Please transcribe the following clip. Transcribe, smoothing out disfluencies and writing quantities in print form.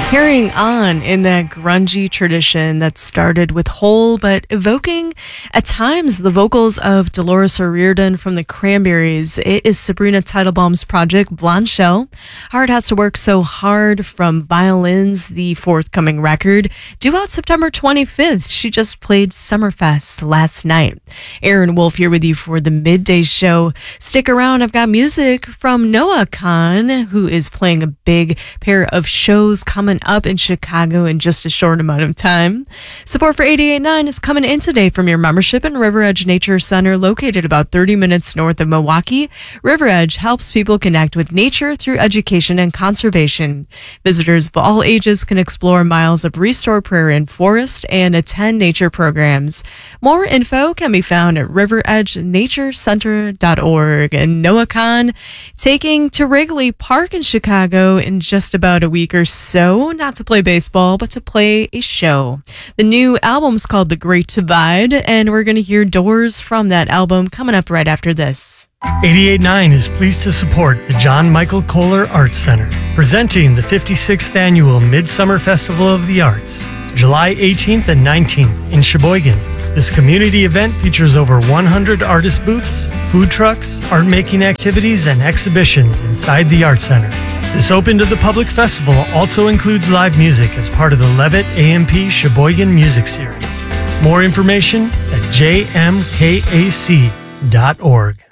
Carrying on in that grungy tradition that started with Hole, but evoking at times the vocals of Dolores O'Riordan from the Cranberries. It is Sabrina Teitelbaum's project, Blonde Shell. Heart Has to Work So Hard from Violins, the forthcoming record, due out September 25th. She just played Summerfest last night. Aaron Wolf here with you for the midday show. Stick around, I've got music from Noah Kahan, who is playing a big pair of shows coming up in Chicago in just a short amount of time. Support for 88.9 is coming in today from your membership in River Edge Nature Center, located about 30 minutes north of Milwaukee. River Edge helps people connect with nature through education and conservation. Visitors of all ages can explore miles of restored prairie and forest and attend nature programs. More info can be found at riveredgenaturecenter.org. And Noah Kahan taking to Wrigley Park in Chicago in just about a week or so, not to play baseball, but to play a show. The new album's called The Great Divide, and we're going to hear Doors from that album coming up right after this. 88.9 is pleased to support the John Michael Kohler Arts Center, presenting the 56th Annual Midsummer Festival of the Arts, July 18th and 19th in Sheboygan. This community event features over 100 artist booths, food trucks, art-making activities, and exhibitions inside the Art Center. This open to the public festival also includes live music as part of the Levitt AMP Sheboygan Music Series. More information at jmkac.org.